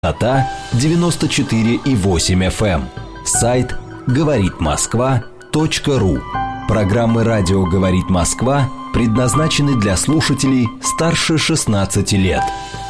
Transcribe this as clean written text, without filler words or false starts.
Частота 94,8 FM. Сайт говоритмосква.ру. Программы «Радио говорит Москва» предназначены для слушателей старше 16 лет.